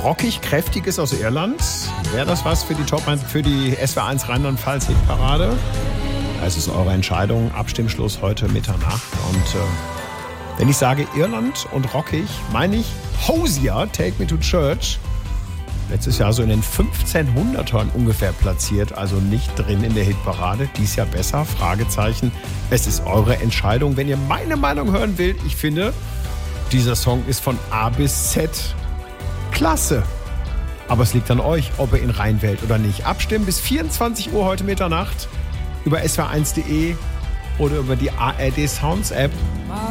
rockig, kräftiges aus Irland. Wäre das was für die SWR1 Rheinland-Pfalz-Hitparade? Es ist eure Entscheidung. Abstimmschluss heute Mitternacht. Und wenn ich sage Irland und rockig, meine ich Hozier, Take Me to Church. Letztes Jahr so in den 1500ern ungefähr platziert, also nicht drin in der Hitparade. Dies Jahr besser? Fragezeichen. Es ist eure Entscheidung. Wenn ihr meine Meinung hören wollt, ich finde, dieser Song ist von A bis Z klasse. Aber es liegt an euch, ob ihr ihn reinwählt oder nicht. Abstimmen bis 24 Uhr heute Mitternacht über swr1.de oder über die ARD Sounds App.